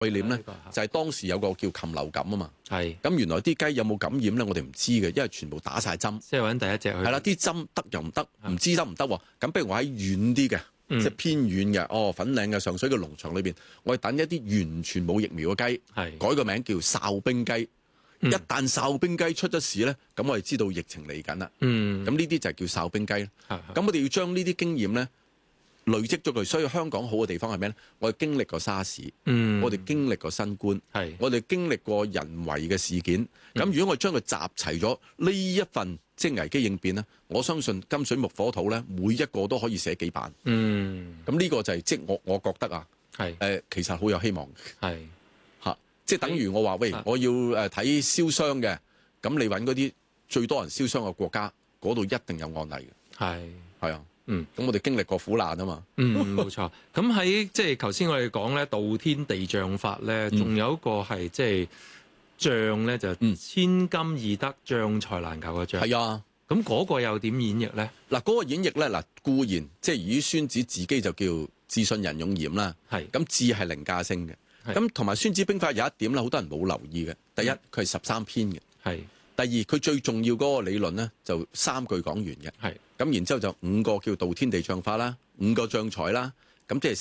概念咧，就係當時有個叫禽流感啊嘛。 係。 咁原來啲雞有冇感染咧？我哋唔知嘅，因為全部打晒針。 即係揾第一隻去。 係啦，啲針得又唔得，唔知得唔得喎。咁不如我喺遠啲嘅，即係偏遠嘅，粉嶺嘅上水嘅農場裏邊，我哋等一啲完全冇疫苗嘅雞，改個名叫哨兵雞。一旦哨兵雞出咗事咧，咁我哋知道疫情嚟緊啦。咁呢啲就係叫哨兵雞啦。咁我哋要將呢啲經驗咧累積咗佢。所以香港好嘅地方係咩咧？我哋經歷過沙士，我哋經歷過新冠，我哋經歷過人為嘅事件。咁如果我將佢集齊咗呢一份即係危機應變咧，我相信金水木火土咧，每一個都可以寫幾版。咁呢個就係即係我覺得啊，其實好有希望嘅。即係等於我話喂，我要睇燒傷嘅，咁你揾嗰啲最多人燒傷嘅國家，嗰度一定有案例嘅。係啊，咁我哋經歷過苦難啊嘛。 冇錯。咁喺即係頭先我哋講咧，道天地將法咧，仲有一個係即係將咧，就千金易得，將才難求嘅將。係啊。咁嗰個又點演繹咧？嗱，嗰個演繹咧，嗱固然即係以孫子自己就叫自信仁勇嚴啦。咁智係凌駕性嘅。咁同埋《孫子兵法》有一點咧，好多人冇留意嘅。第一，佢係13篇嘅。第二，佢最重要嗰個理論咧，就3句講完嘅。咁然之後就5個叫道天地將法啦，5個將才啦。咁即係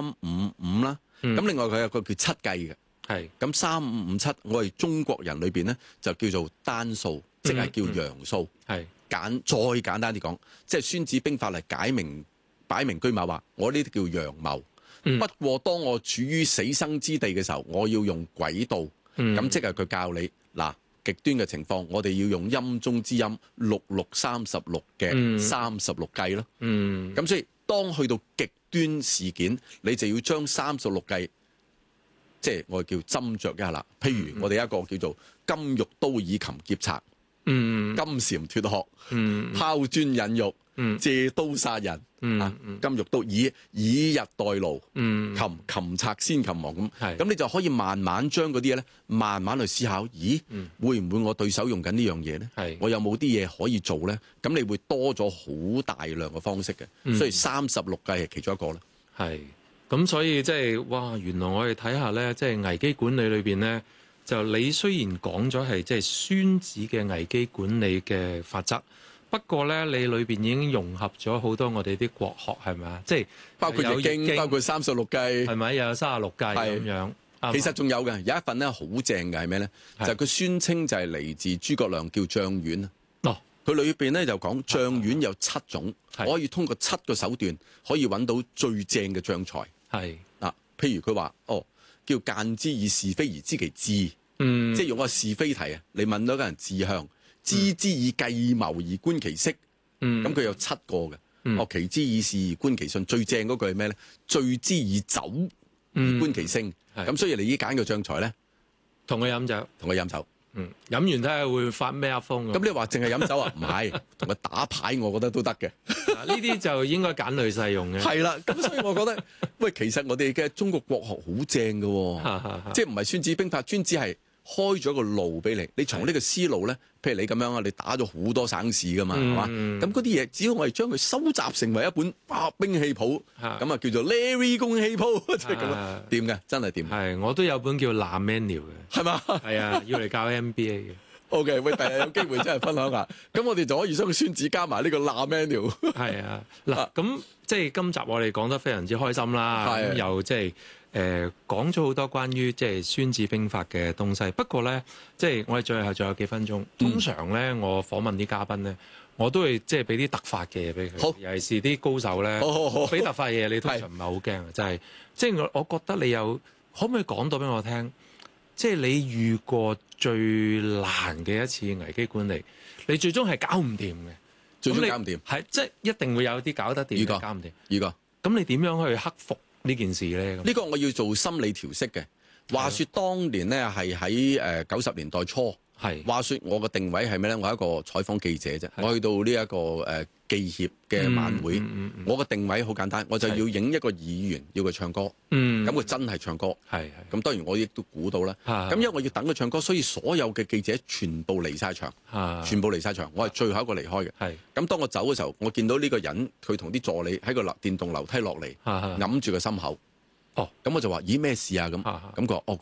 3、5、5啦。咁另外佢有個叫七計嘅。咁3、5、5、7，我哋中國人裏邊咧就叫做單數，即係叫陽數。再簡單啲講，即係《孫子兵法》嚟擺明車馬話，我呢啲叫陽謀。不過當我處於死生之地嘅時候，我要用詭道，咁即係佢教你嗱極端嘅情況，我哋要用陰中之陰，6、6、36嘅36計咯。咁所以當去到極端事件，你就要將36計，即係我哋叫斟酌一下啦。譬如我哋一個叫做金玉刀以擒劫賊，金蟬脫殼，拋磚引玉，借刀殺人。金玉刀以日代勞，擒賊先擒王咁。咁你就可以慢慢將嗰啲嘢咧，慢慢去思考。咦，會唔會我對手用緊呢樣嘢咧？我有冇啲嘢可以做咧？咁你會多咗好大量嘅方式嘅。所以36計係其中一個啦。咁所以即係哇，原來我哋睇下咧，即係危機管理裏邊咧，就你雖然講咗係即係孫子嘅危機管理嘅法則。不過咧，你裏邊已經融合咗好多我哋啲國學，係咪啊？即係包括易經，包括36計， 係咪又有36計咁樣？ 其實仲有嘅，有一份咧好正嘅係咩咧？就係佢宣稱就係嚟自諸葛亮，叫將丸。佢裏邊咧就講將丸有7種，可以通過7個手段可以揾到最正嘅將才。譬如佢話叫間之以是非而知其智，即係用個是非題啊，你問到一個人志向。知之以計謀而觀其色，咁佢有7個嘅。期之以事而觀其信，最正嗰句係咩咧？醉之以酒而觀其聲。咁所以你依揀個將才咧， 同佢飲酒，飲完睇下會發咩瘋。 咁你話淨係飲酒啊？唔係，同佢打牌，我覺得都得嘅。 呢啲就應該揀女婿用嘅。 係啦，咁所以我覺得，喂，其實我哋嘅中國國學好正嘅，即係唔係孫子兵法，孫子係開咗個路俾你，你從呢個思路咧，譬如你咁樣啊，你打咗好多省市噶嘛，係嘛？咁嗰啲嘢，只要我哋將佢收集成為一本兵器譜，咁啊叫做 Larry 公器譜，即係咁樣，掂嘅，真係掂。 係，我都有本叫《La Manual》嘅，係嘛？ 係啊，要嚟教 MBA 嘅。 OK， 喂，第日有機會真係分享下，咁我哋就可以將孫子加埋呢個 La Manual。 係啊，嗱，咁即係今集我哋講得非常之開心啦，咁又即係。講咗好多關於即係孫子兵法嘅東西，不過咧，即係我哋最後仲有幾分鐘。通常咧，我訪問啲嘉賓咧，我都會即係俾啲突發嘅嘢俾佢。尤其是啲高手咧，俾突發嘢，你通常唔係好驚，就係即係我覺得你有可唔可以講到俾我聽？即係你遇過最難嘅一次危機管理，你最終係搞唔掂嘅， 最終搞唔掂， 係即係一定會有啲搞得掂，搞唔掂。咁你點樣去克服呢件事咧？ 呢個我要做心理調適嘅。話說當年咧係喺90年代初，話說我嘅定位係咩咧？我係一個採訪記者啫。我去到呢一個記協嘅晚會，我嘅定位好簡單，我就要影一個議員，要佢唱歌。咁佢真係唱歌。咁當然我亦都估到啦。咁因為我要等佢唱歌，所以所有嘅記者全部離晒場，全部離晒場。我係最後一個離開嘅。咁當我走嘅時候，我見到呢個人，佢同啲助理喺個電動樓梯落嚟，揞住個心口。 咁我就話：咦，咩事啊？咁佢話：哦，